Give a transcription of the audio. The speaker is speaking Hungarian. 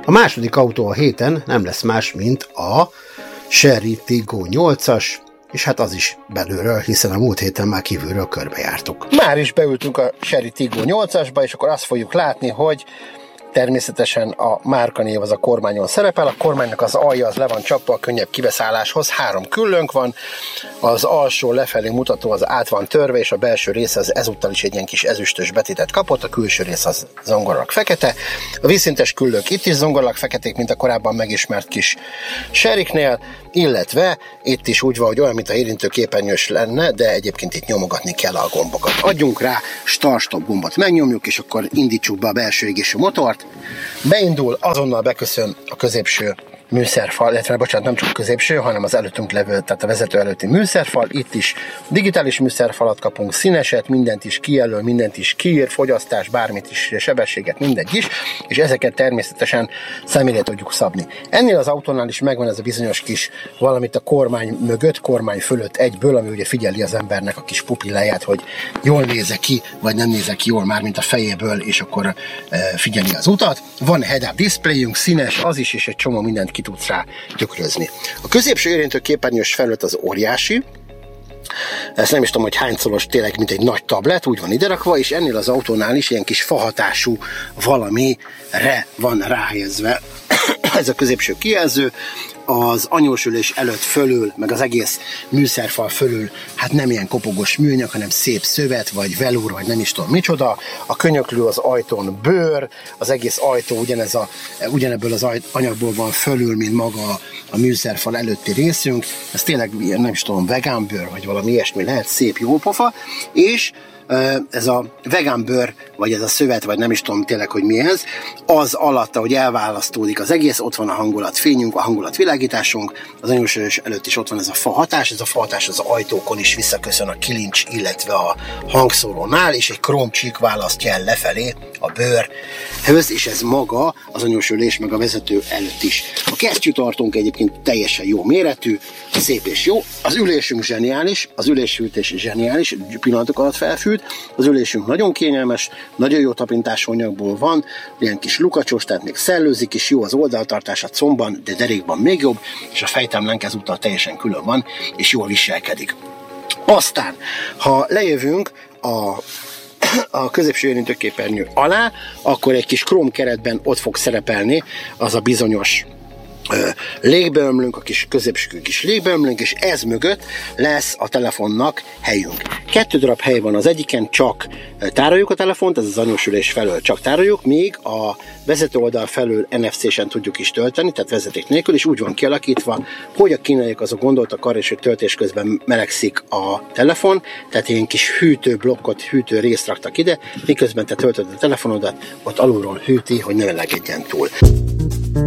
A második autó a héten nem lesz más, mint a Chery Tiggo 8-as, és hát az is belülről, hiszen a múlt héten már kívülről körbejártuk. Már is beültünk a Chery Tiggo 8-asba, és akkor azt fogjuk látni, hogy természetesen a márkanév az a kormányon szerepel, a kormánynak az alja az le van csapva a könnyebb kibeszálláshoz, 3 küllőnk van, az alsó lefelé mutató az át van törve, és a belső része az ezúttal is egy ilyen kis ezüstös betétet kapott, a külső rész az zongorak fekete, a vízszintes küllők itt is zongorak feketék, mint a korábban megismert kis Cheryknél, illetve itt is úgy van, hogy olyan, mint a érintőképernyős lenne, de egyébként itt nyomogatni kell a gombokat. Adjunk rá start-stop gombot, megnyomjuk, és akkor indítsuk be a belső égésű motort. Beindul, azonnal beköszön a középső műszerfal, illetve bocsánat, nem csak a középső, hanem az előttünk levő, tehát a vezető előtti műszerfal. Itt is digitális műszerfalat kapunk, színeset, mindent is kijelöl, mindent is kiír, fogyasztás, bármit is, sebességet, mindegy is, és ezeket természetesen személyre tudjuk szabni. Ennél az autónál is megvan ez a bizonyos kis valamit a kormány mögött, kormány fölött egyből, ami ugye figyeli az embernek a kis pupilláját, hogy jól néze ki, vagy nem néze ki jól már, mint a fejéből, és akkor figyeli az utat. Van head-up displayünk, színes az is, és egy csomó mindent ki tudsz rá tükrözni. A középső érintőképernyős felület az óriási, ezt nem is tudom, hogy hányszoros, tényleg mint egy nagy tablet, úgy van iderakva, és ennél az autónál is ilyen kis fahatású valamire van ráhelyezve ez a középső kijelző. Az anyósülés előtt fölül, meg az egész műszerfal fölül, hát nem ilyen kopogos műanyag, hanem szép szövet, vagy velúr, vagy nem is tudom micsoda. A könyöklő az ajtón bőr, az egész ajtó ugyanebből az anyagból van fölül, mint maga a műszerfal előtti részünk. Ez tényleg ilyen, nem is tudom, vegánbőr, vagy valami ilyesmi lehet, szép jó pofa, és ez a vegánbőr, vagy ez a szövet, vagy nem is tudom tényleg, hogy mi ez, az alatta, hogy elválasztódik az egész, ott van a hangulatfényünk, a hangulatvilágításunk, az anyósülés előtt is ott van ez a fahatás, az ajtókon is visszaköszön a kilincs, illetve a hangszórónál, és egy krómcsík választja el lefelé a bőrhöz, és ez maga az anyósülés, meg a vezető előtt is. A kesztyűtartónk egyébként teljesen jó méretű, szép és jó, az ülésünk zseniális, az ülésfűtés zseniális, pillanatok alatt felfűt, az ülésünk nagyon kényelmes, nagyon jó tapintású anyagból van, ilyen kis lukacsos, tehát még szellőzik is, jó az oldaltartás a combban, de derékban még jobb, és a fejtámlánk ezúttal teljesen külön van, és jól viselkedik. Aztán, ha lejövünk a középső érintőképernyő alá, akkor egy kis króm keretben ott fog szerepelni az a bizonyos légbeömlőnk, a kis középső kis légbeömlőnk, és ez mögött lesz a telefonnak helyünk. 2 darab hely van, az egyiken csak tároljuk a telefont, ez az anyósülés felől csak tároljuk, míg a vezető oldal felől NFC-sen tudjuk is tölteni, tehát vezeték nélkül, és úgy van kialakítva, hogy a kínaiak azok gondoltak arra is, hogy töltés közben melegszik a telefon, tehát ilyen kis hűtőblokkot, hűtő részt raktak ide, miközben te töltöd a telefonodat, ott alulról hűti, hogy ne melegedjen túl.